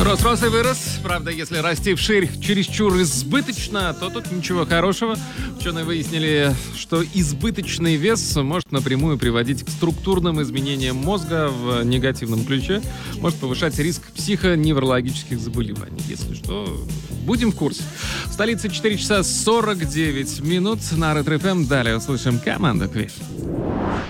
Рос и вырос. Правда, если расти вширь чересчур избыточно, то тут ничего хорошего. Ученые выяснили, что избыточный вес может напрямую приводить к структурным изменениям мозга в негативном ключе, может повышать риск психоневрологических заболеваний. Если что, будем в курсе. В столице 4 часа 49 минут на Ретро ФМ. Далее услышим команду «Квин».